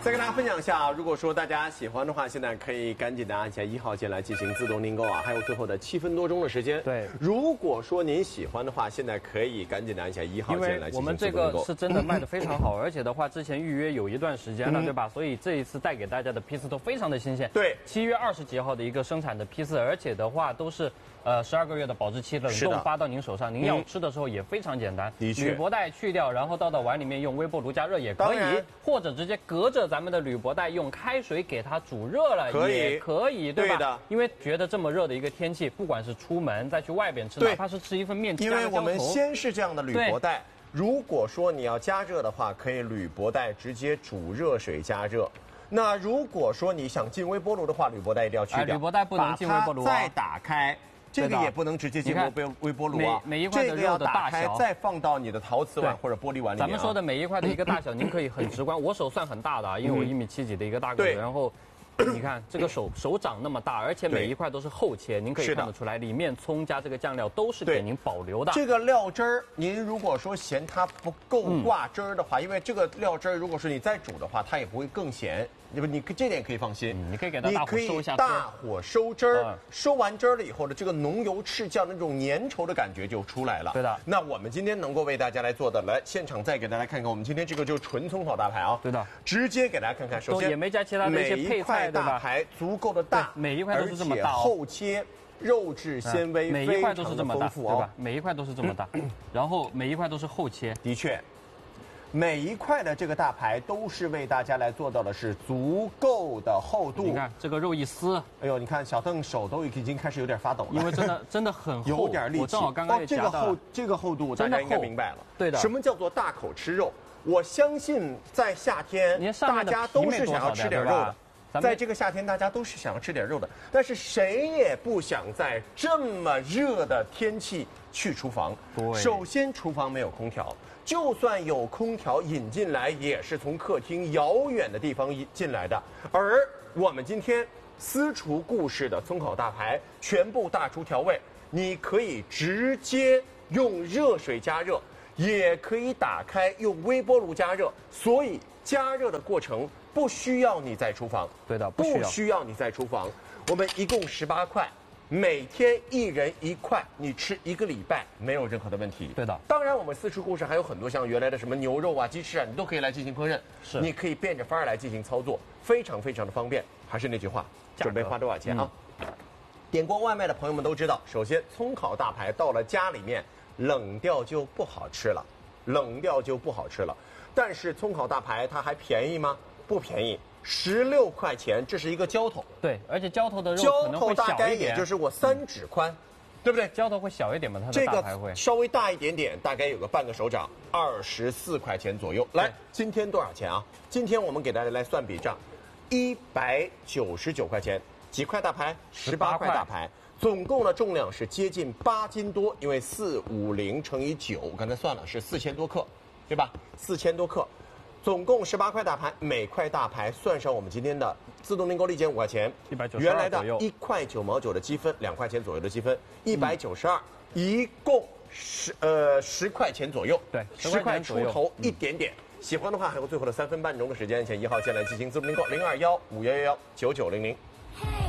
再跟大家分享一下啊，如果说大家喜欢的话，现在可以赶紧的按下1号键来进行自动订购啊，还有最后的7分多钟的时间。 对， 如果说您喜欢的话，现在可以赶紧的按下1号键来进行自动订购。 因为我们这个是真的卖的非常好，而且的话之前预约有一段时间了，对吧？所以这一次带给大家的批次都非常的新鲜。 对 ，7月20几号的一个生产的批次，而且的话都是12个月的保质期，冷冻发到您手上，您要吃的时候也非常简单。 的确， 铝箔袋去掉，然后倒到碗里面用微波炉加热也可以，或者直接隔着咱们的铝箔袋用开水给它煮热了也可以，对吧？ 对的， 因为觉得这么热的一个天气，不管是出门再去外边吃，哪怕是吃一份面， 因为我们先是这样的铝箔袋，如果说你要加热的话，可以铝箔袋直接煮热水加热。那如果说你想进微波炉的话，铝箔袋一定要去掉， 铝箔袋不能进微波炉， 再打开。这个也不能直接进微波炉啊， 每一块的肉的大小， 再放到你的陶瓷碗或者玻璃碗里面。 咱们说的每一块的一个大小，您可以很直观。我手算很大的啊，因为我1.7米几的一个大个子，然后你看这个手掌那么大，而且每一块都是厚切，您可以看得出来，里面葱加这个酱料都是给您保留的。 这个料汁儿，您如果说嫌它不够挂汁儿的话，因为这个料汁儿如果是你再煮的话，它也不会更咸。你这点可以放心， 你可以给它大火收一下汁，大火收汁儿，收完汁儿了以后呢，这个浓油赤酱的那种粘稠的感觉就出来了。 对的。 那我们今天能够为大家来做的，来现场再给大家看看，我们今天这个就是纯葱烤大排啊。 对的。 直接给大家看看，首先也没加其他的一些配菜，对吧？ 大排足够的大， 每一块都是这么大， 厚切，肉质纤维每一块都是这么大， 对吧？ 每一块都是这么大，然后每一块都是厚切， 的确。每一块的这个大排都是为大家来做到的是足够的厚度。 你看这个肉一撕， 哎呦，你看小邓手都已经开始有点发抖了， 因为真的很厚， 有点力气。 我正好刚刚也夹到这个厚度，大家应该明白了。 对的。 什么叫做大口吃肉？我相信在夏天，大家都是想要吃点肉的。在这个夏天，大家都是想要吃点肉的，但是谁也不想在这么热的天气去厨房。 对， 首先厨房没有空调，就算有空调引进来，也是从客厅遥远的地方进来的。而我们今天私厨故事的葱烤大排，全部大厨调味，你可以直接用热水加热，也可以打开用微波炉加热，所以加热的过程不需要你在厨房。 对的， 不需要你在厨房。我们一共18块，每天1人1块，你吃1个礼拜没有任何的问题。 对的。 当然，我们私厨故事还有很多像原来的什么牛肉啊、鸡翅啊，你都可以来进行烹饪。 是， 你可以变着法儿来进行操作，非常非常的方便。还是那句话，准备花多少钱啊？点过外卖的朋友们都知道，首先葱烤大排到了家里面，冷掉就不好吃了，但是葱烤大排它还便宜吗？不便宜，16块钱，这是一个浇头。 对，而且浇头的肉可能会小一点， 大概也就是我3指宽，对不对？ 浇头会小一点嘛，它的大排会稍微大一点点，大概有个半个手掌，24块钱左右。来，今天多少钱啊？今天我们给大家来算笔账，199块钱，几块大排？18块大排。总共的重量是接近8斤多，因为450乘以9，我刚才算了是4000多克，对吧？4000多克，总共18块大排，每块大排算上我们今天的自动订购立减5块钱 ，192 原来的1块9毛9的积分，2块钱左右的积分，192，一共10块钱左右， 对 ，10块出头一点点。喜欢的话，还有最后的3分半钟的时间，请1号线来进行自动订购，02151119900。